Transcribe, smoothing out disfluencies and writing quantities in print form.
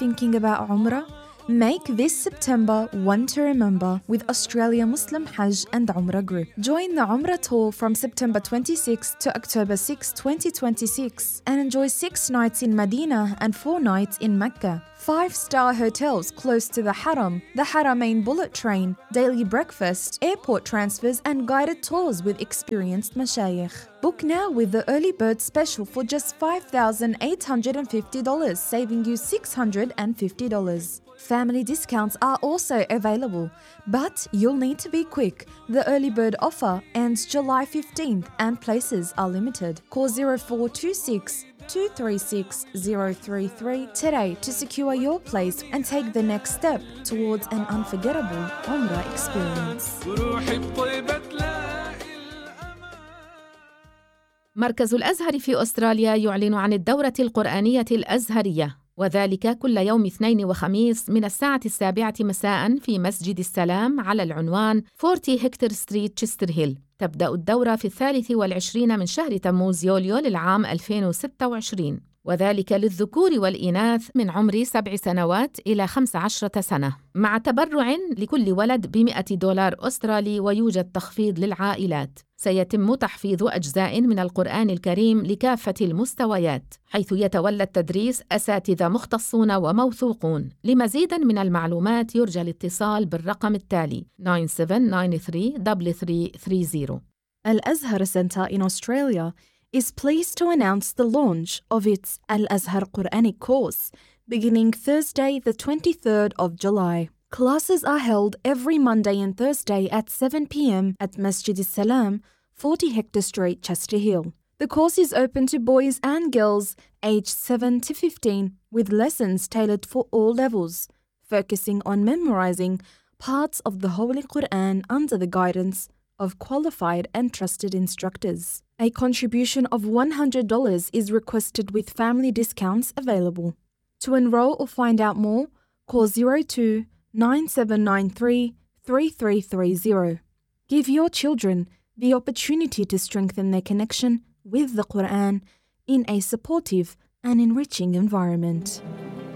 thinking about Umrah? Make this September one to remember with Australia Muslim Hajj and Umrah Group. Join the Umrah tour from September 26 to October 6, 2026 and enjoy 6 nights in Medina and 4 nights in Mecca. 5-star hotels close to the Haram, the Haramain bullet train, daily breakfast, airport transfers and guided tours with experienced mashayikh. Book now with the early bird special for just $5,850, saving you $650. Family discounts are also available, but you'll need to be quick. The early bird offer ends July 15th and places are limited. Call 0426 236 033 today to secure your place and take the next step towards an unforgettable Umrah experience. مركز الأزهر في أستراليا يعلن عن الدورة القرآنية الأزهرية، وذلك كل يوم اثنين وخميس من الساعة 7 مساء في مسجد السلام على العنوان 40 هكتور ستريت تشستر هيل. تبدأ الدورة في 23 من شهر تموز يوليو للعام 2026، وذلك للذكور والإناث من عمر 7 سنوات إلى 15 سنة، مع تبرع لكل ولد $100 أسترالي، ويوجد تخفيض للعائلات. سيتم تحفيظ أجزاء من القرآن الكريم لكافة المستويات، حيث يتولى التدريس أساتذة مختصون وموثوقون. لمزيد من المعلومات يرجى الاتصال بالرقم التالي 97933330. Al-Azhar Centre in Australia is pleased to announce the launch of its Al-Azhar Quranic course beginning Thursday the 23rd of July. Classes are held every Monday and Thursday at 7 p.m. at Masjid al-Salam, 40 Hector Street, Chester Hill. The course is open to boys and girls aged 7 to 15 with lessons tailored for all levels, focusing on memorizing parts of the Holy Quran under the guidance of qualified and trusted instructors. A contribution of $100 is requested with family discounts available. To enroll or find out more, call 02-9793-3330. Give your children the opportunity to strengthen their connection with the Quran in a supportive and enriching environment.